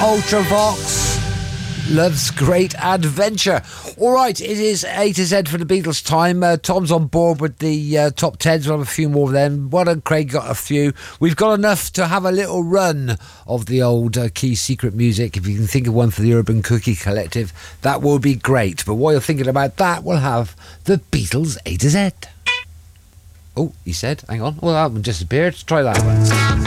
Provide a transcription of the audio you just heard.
Ultravox. Love's Great Adventure. All right, it is A to Z for the Beatles time. Tom's on board with the top 10s. We'll have a few more then. Well done, Craig, got a few. We've got enough to have a little run of the old Key Secret music. If you can think of one for the Urban Cookie Collective, that will be great. But while you're thinking about that, we'll have the Beatles A to Z. Oh, he said, hang on. Well, that one disappeared. Try that one.